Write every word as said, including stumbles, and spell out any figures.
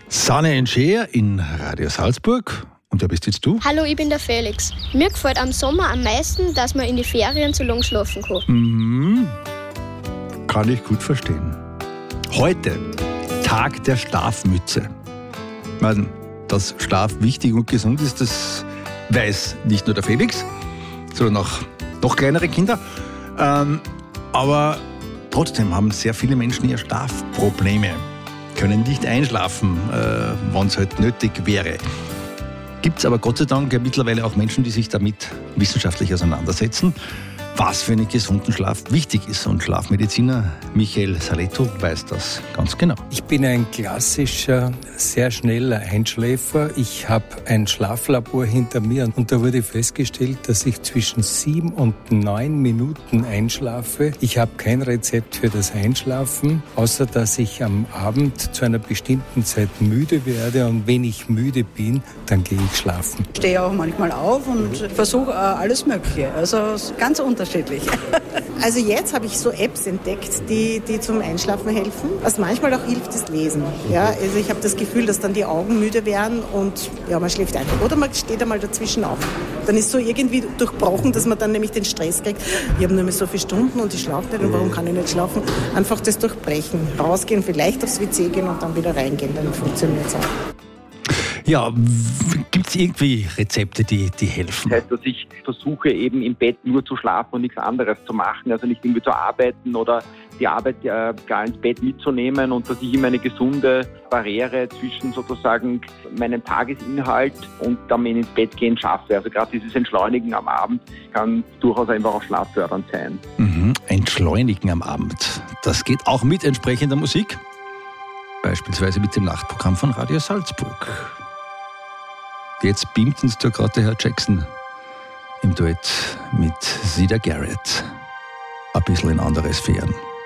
Sanne Entscher in Radio Salzburg. Und wer bist jetzt du? Hallo, ich bin der Felix. Mir gefällt am Sommer am meisten, dass man in die Ferien zu lang schlafen kann. Mhm. Kann ich gut verstehen. Heute, Tag der Schlafmütze. Ich meine, dass Schlaf wichtig und gesund ist, das weiß nicht nur der Felix, sondern auch noch kleinere Kinder. Ähm, aber trotzdem haben sehr viele Menschen ja Schlafprobleme. Können nicht einschlafen, äh, wenn es halt nötig wäre. Gibt es aber Gott sei Dank ja mittlerweile auch Menschen, die sich damit wissenschaftlich auseinandersetzen, was für einen gesunden Schlaf wichtig ist. Und Schlafmediziner Michael Saletto weiß das ganz genau. Ich bin ein klassischer, sehr schneller Einschläfer. Ich habe ein Schlaflabor hinter mir und da wurde festgestellt, dass ich zwischen sieben und neun Minuten einschlafe. Ich habe kein Rezept für das Einschlafen, außer dass ich am Abend zu einer bestimmten Zeit müde werde und wenn ich müde bin, dann gehe ich schlafen. Ich stehe auch manchmal auf und versuche alles Mögliche, also ganz unterschiedlich. Also jetzt habe ich so Apps entdeckt, die, die zum Einschlafen helfen. Was manchmal auch hilft, ist Lesen. Ja, also ich habe das Gefühl, dass dann die Augen müde werden und ja, man schläft ein. Oder man steht einmal dazwischen auf. Dann ist so irgendwie durchbrochen, dass man dann nämlich den Stress kriegt. Ich habe nur mehr so viele Stunden und ich schlafe nicht und warum kann ich nicht schlafen? Einfach das durchbrechen. Rausgehen, vielleicht aufs W C gehen und dann wieder reingehen, dann funktioniert es auch. Ja, gibt es irgendwie Rezepte, die, die helfen? Das heißt, dass ich versuche, eben im Bett nur zu schlafen und nichts anderes zu machen, also nicht irgendwie zu arbeiten oder die Arbeit äh, gar ins Bett mitzunehmen und dass ich immer eine gesunde Barriere zwischen sozusagen meinem Tagesinhalt und dann ins Bett gehen schaffe. Also gerade dieses Entschleunigen am Abend kann durchaus einfach auch schlaffördernd sein. Mhm. Entschleunigen am Abend, das geht auch mit entsprechender Musik, beispielsweise mit dem Nachtprogramm von Radio Salzburg. Jetzt beamt uns da gerade der Herr Jackson im Duett mit Sida Garrett. Ein bisschen in andere Sphären.